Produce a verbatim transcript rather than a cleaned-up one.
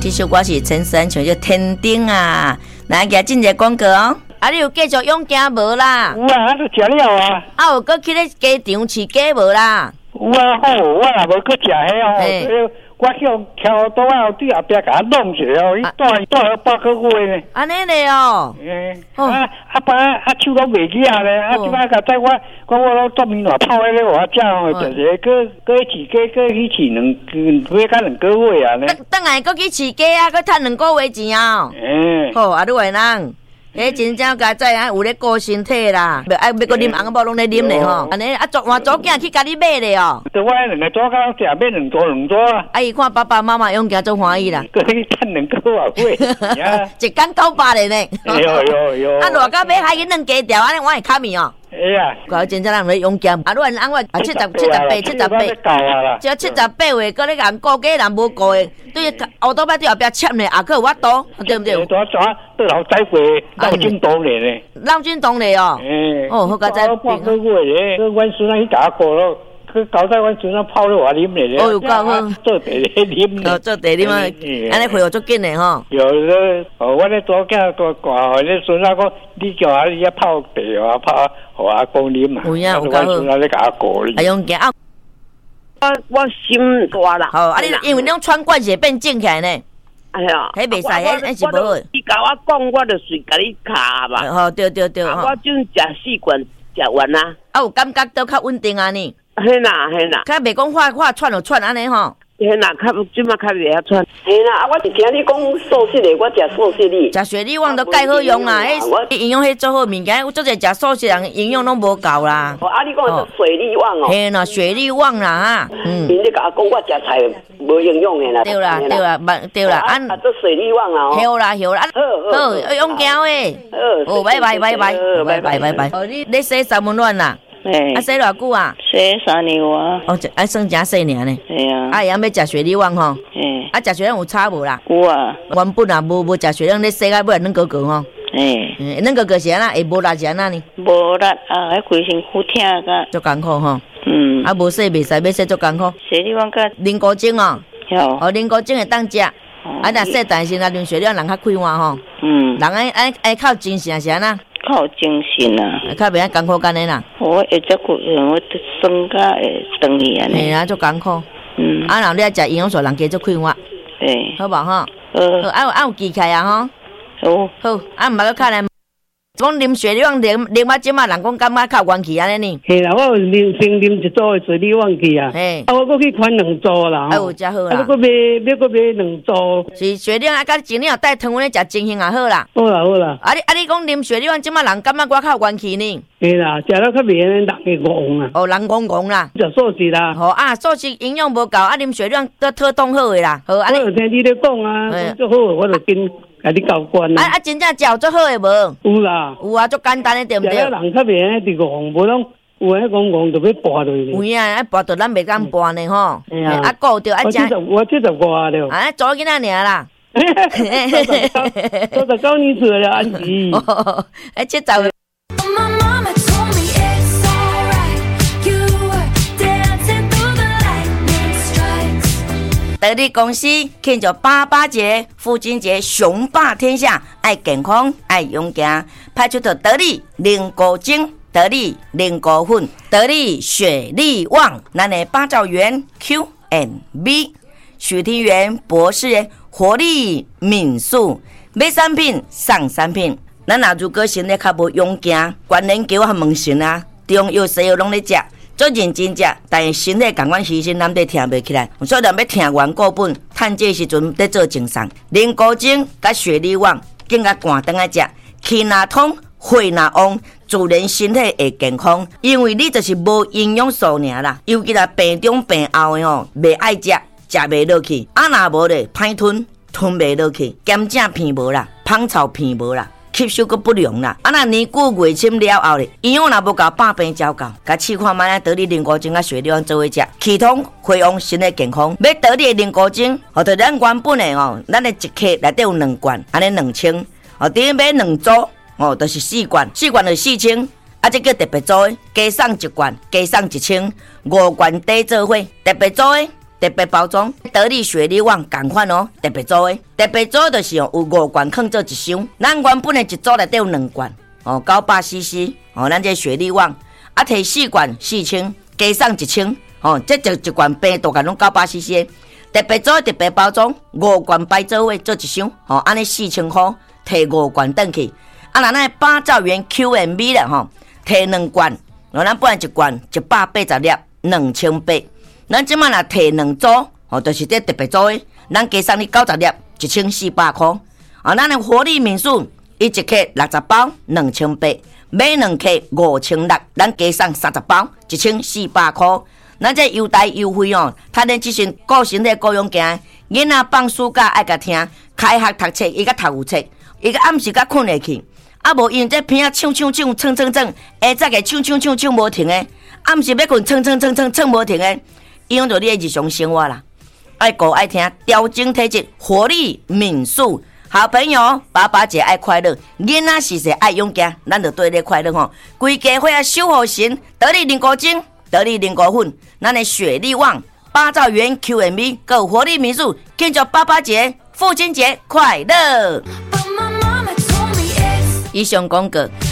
这首歌是陈思安唱叫《天顶》啊，来给进一个广告哦。啊，你有继续养鸡无啦？ 有啊，我都食了啊。 啊，有搁去咧鸡场饲鸡无啦？ 有啊，好，我也无去食迄哦。我叫挑刀啊，对后壁甲弄一下哦，伊带带了八个月呢。 安尼咧哦。 诶，啊啊爸啊手都袂记啊咧，啊即摆甲在我我我拢做面话泡迄个我食哦，就是个个饲鸡个去饲两月甲两个月啊咧。 等等下搁去饲鸡啊，搁趁两个月钱哦。 诶， 好啊，你话人。迄真正家在啊，有咧顾身体啦，要爱要搁啉红包拢咧啉咧吼。安尼啊，做换祖囝去家己买咧哦。 对，我两个祖囝食买两组两组啊。 啊，伊看爸爸妈妈养鸡做欢喜啦。 搁去趁两个月月。 一工九百咧呢。 哟哟哟。 啊，偌到买海去弄鸡条，安尼我会卡面哦。 哎呀， 搞真正人咧养鸡，啊，你按我啊七十七十八七十八，只要七十八岁，搁咧人顾鸡人无顾的，对乌多摆对后壁签咧，也可有法度，对不对？ 多啥对老仔会闹震动咧咧， 闹震动咧哦。 诶， 哦，好佳哉。 半个月咧，去阮孙仔去打过咯。去搞在阮孙仔泡咧我啉咧。 哦，有够好。 做茶咧啉。 哦，做茶啉啊，安尼会有足紧的吼。 有咧，哦，我咧左囝个挂，咧孙仔讲，你叫阿你泡茶啊，泡互阿公啉啊。 有影，有够好。 孙仔咧甲我过哩。 啊，用惊啊！ 我我心大啦。 好，啊你因为你穿惯势变正起来呢。 哎呀， 迄袂使，迄迄是无好。 你甲我讲，我就随甲你卡吧。 吼，对对对。 我种食四罐，食完啊。 啊，有感觉都较稳定啊呢。 嘿啦嘿啦， 较袂讲画画串就串安尼吼。 嘿啦，较即马较袂晓串。 嘿啦，啊，我是听你讲素食的，我食素食的。 食雪莉旺都介好用啦，迄营养迄做好物件，有做者食素食人营养拢无够啦。 哦，啊，你讲是雪莉旺哦。 嘿啦，雪莉旺啦哈。 嗯。你甲我讲我食菜无营养的啦。 对啦对啦，对啦， 啊啊，做雪莉旺啊。 好啦好啦，好好用胶诶。 好。 哦，拜拜拜拜拜拜拜拜。哦，你你洗三温暖啦？ 诶。 啊，洗偌久啊？ 洗三年啊。 哦，啊，算真细尔呢。 系啊。 啊，样要食雪莉旺吼。 诶。 啊，食雪莉旺有差无啦？ 有啊。 原本啊无无食雪莉旺，你洗到尾软哥哥吼。 诶。 软哥哥是安那会无力是安那呢？ 无力啊，迄规身躯疼个。 足艰苦吼。 嗯。 啊，无洗袂使，要洗足艰苦。 雪莉旺甲啉古精哦。 有。 哦，啉古精会当食。啊，若洗但是若啉雪莉旺人较快活吼。 嗯。 人爱爱爱靠精神是安那？ 靠精神啊！ 较袂遐艰苦干的啦。 我会只骨，我酸甲会长去安尼。 嘿啊，足艰苦。 嗯。 啊，若你爱食营养素，人加足快活。 对。 好无吼？好。 好， 啊有啊有记起来啊吼。 好。好，啊毋捌个看来。讲啉雪莉旺啉啉啊，即马人讲感觉较元气安尼呢。 嘿啦，我有啉先啉一组的雪莉旺去啊。 嘿。 啊，我搁去款两组啦。 啊有真好啦。 啊，搁买要搁买两组。 是雪莉旺啊，甲前日有带汤圆咧食精型也好啦。 好啦好啦。 啊你啊你讲啉雪莉旺，即马人感觉我较元气呢。 嘿啦，食了较袂安尼人会戆啊。 哦，人戆戆啦。 食素食啦。 吼啊，素食营养无够，啊啉雪莉旺都特冻好诶啦。好， 啊你。我有听你咧讲啊，最好我就跟。甲你交关啊啊！真正食足好诶无？ 有啦， 有啊，足简单诶，对毋对？ 人较袂安尼伫戆，无拢有诶戆戆就要跋落去。 有影，啊跋到咱袂敢跋呢吼。 哎呀， 啊顾着啊食。我七十，我七十外了。 啊，做囡仔尔啦。 多十九年岁了，安姨。 哦，哎，七十。得力公司庆祝爸爸节、父亲节，雄霸天下，爱健康，爱勇敢，派出的得力零果精、得力零果粉、得力雪莉旺，咱的八兆元 Q and B， 许庭园博士园活力民宿，买产品送产品，咱若如果身体较无勇敢，关联叫我问神啊，中药西药拢咧食。做认真食，但是身体共阮牺牲，咱得听袂起来。所以咱要听完固本，趁这时阵在做精送。零古精甲雪莉旺，更加寒顿来食，气若通，血若旺，自然身体会健康。因为你就是无营养素尔啦，尤其là病中病后的吼，袂爱食，食袂落去。啊若无咧，歹吞，吞袂落去，咸正片无啦，芳草片无啦。吸收阁不良啦，啊那年久月深了后咧，营养若无够，百病照够，甲试看卖得力零古精甲雪莉旺做伙食，气通血旺，身体健康。要得力零古精，哦，就咱原本的哦，咱的一克内底有两罐，安尼两千，哦，顶买两组，哦，就是四罐，四罐就四千，啊，这叫特别组的，加送一罐，加送一千，五罐底做伙，特别组的。 特别包装，得力雪力旺同款哦，特别做的，特别做就是哦，有五罐放做一箱，咱原本的一组内底有两罐哦，九百 C C 哦，咱这雪力旺啊，摕四罐四千，加送一千哦，这就一罐平大概拢九百 C C， 特别做特别包装，五罐摆做位做一箱哦，安尼四千块，摕五罐转去，啊，那咱八兆元 Q M B 啦吼，摕两罐，哦，咱本来一罐一百八十粒，两千八。咱即摆若摕两组，哦，就是这特别组的，咱加送你九十粒，一千四百块。啊，咱的活力民宿，伊一克六十包，两千八，买两克五千六，咱加送三十包，一千四百块。咱这优待优惠哦，他连即阵个性的雇佣件，囡仔放暑假爱甲听，开学读册伊甲读有册，伊个暗时甲困下去。啊，无因这片啊唱唱唱唱唱唱，下早个唱唱唱唱无停的，暗时要困唱唱唱唱唱无停的。影响到你的日常生活啦，爱顾爱听，调整体质，活力民宿，好朋友，爸爸节爱快乐，囡仔时时爱勇敢，咱就对你快乐吼。规家伙啊，守护神，得力灵果精，得力灵果粉，咱的雪力旺，八兆元 Q M B， 够活力民宿，庆祝爸爸节、父亲节快乐。以上广告